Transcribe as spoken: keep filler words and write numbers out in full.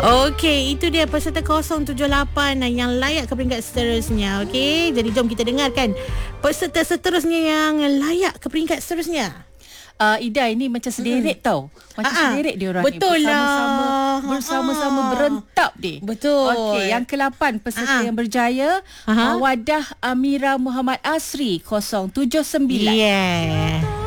Okey, itu dia peserta kosong tujuh lapan yang layak ke peringkat seterusnya. Okey, jadi jom kita dengarkan peserta seterusnya yang layak ke peringkat seterusnya. Uh, Ida, ini macam sederet hmm. tau. Macam Aa, sederet dia orang betul ni. Bersama-sama lah. Bersama-sama berentap dia. Betul. Okey, yang ke lapan peserta Aa. yang berjaya, uh, Wadah Amira Muhammad Asri kosong tujuh sembilan. Yeah.